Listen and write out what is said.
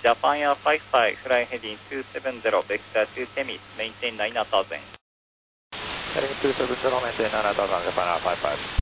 Japan Air 55, flying heading 270, vector to Temis, maintain 9000. Heading 270, maintain 9000, Japan Air 55.